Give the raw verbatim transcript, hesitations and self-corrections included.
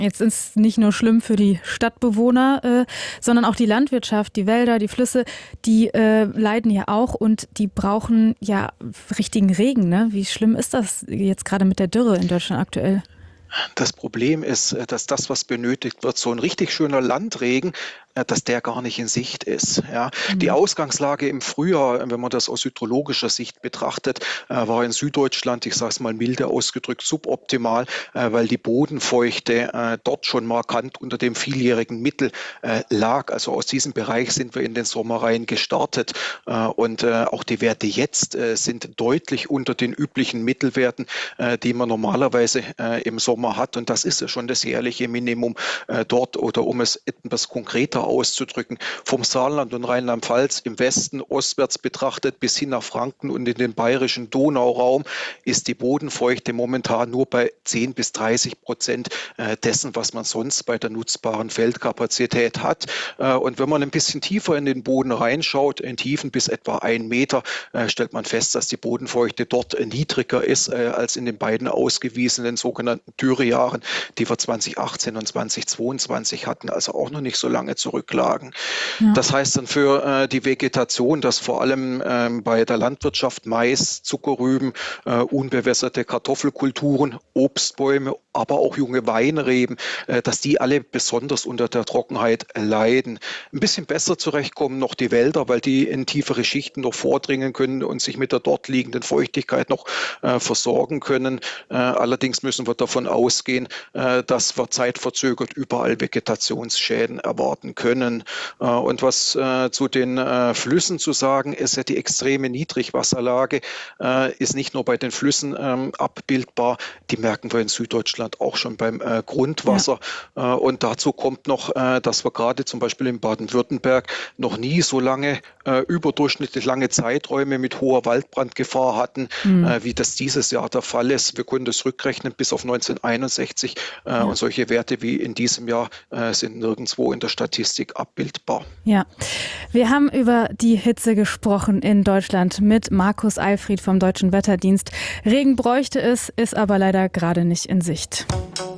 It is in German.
Jetzt ist es nicht nur schlimm für die Stadtbewohner, äh, sondern auch die Landwirtschaft, die Wälder, die Flüsse, die äh, leiden ja auch und die brauchen ja richtigen Regen. Ne? Wie schlimm ist das jetzt gerade mit der Dürre in Deutschland aktuell? Das Problem ist, äh, dass das, was benötigt wird, so ein richtig schöner Landregen, äh, dass der gar nicht in Sicht ist. Ja. Die Mhm. Ausgangslage im Frühjahr, wenn man das aus hydrologischer Sicht betrachtet, äh, war in Süddeutschland, ich sage es mal milde ausgedrückt, suboptimal, äh, weil die Bodenfeuchte äh, dort schon markant unter dem vieljährigen Mittel äh, lag. Also aus diesem Bereich sind wir in den Sommer rein gestartet. Äh, und äh, auch die Werte jetzt äh, sind deutlich unter den üblichen Mittelwerten, äh, die man normalerweise äh, im Sommer hat. Und das ist ja schon das jährliche Minimum äh, dort. Oder um es etwas konkreter auszudrücken, vom Saarland und Rheinland-Pfalz im Westen ostwärts betrachtet bis hin nach Franken und in den bayerischen Donauraum ist die Bodenfeuchte momentan nur bei zehn bis dreißig Prozent äh, dessen, was man sonst bei der nutzbaren Feldkapazität hat. Äh, und wenn man ein bisschen tiefer in den Boden reinschaut, in Tiefen bis etwa ein Meter, äh, stellt man fest, dass die Bodenfeuchte dort äh, niedriger ist äh, als in den beiden ausgewiesenen sogenannten Dürrejahren, die wir zwanzig achtzehn und zwanzig zweiundzwanzig hatten, also auch noch nicht so lange zurücklagen. Ja. Das heißt dann für äh, die Vegetation, dass vor allem ähm, bei der Landwirtschaft Mais, Zuckerrüben, äh, unbewässerte Kartoffelkulturen, Obstbäume, aber auch junge Weinreben, äh, dass die alle besonders unter der Trockenheit leiden. Ein bisschen besser zurechtkommen noch die Wälder, weil die in tiefere Schichten noch vordringen können und sich mit der dort liegenden Feuchtigkeit noch äh, versorgen können. Äh, allerdings müssen wir davon ausgehen, äh, dass wir zeitverzögert überall Vegetationsschäden erwarten können. Äh, und was äh, zu den äh, Flüssen zu sagen ist, ja die extreme Niedrigwasserlage äh, ist nicht nur bei den Flüssen ähm, abbildbar, die merken wir in Süddeutschland auch schon beim äh, Grundwasser. Ja. Äh, und dazu kommt noch, äh, dass wir gerade zum Beispiel in Baden-Württemberg noch nie so lange, äh, überdurchschnittlich lange Zeiträume mit hoher Waldbrandgefahr hatten, Mhm. äh, wie das dieses Jahr der Fall ist. Wir können das rückrechnen bis auf neunzehnhunderteinundsechzig äh, Ja. und solche Werte wie in diesem Jahr äh, sind nirgendwo in der Statistik abbildbar. Ja, wir haben über die Hitze gesprochen in Deutschland mit Markus Eilfried vom Deutschen Wetterdienst. Regen bräuchte es, ist aber leider gerade nicht in Sicht.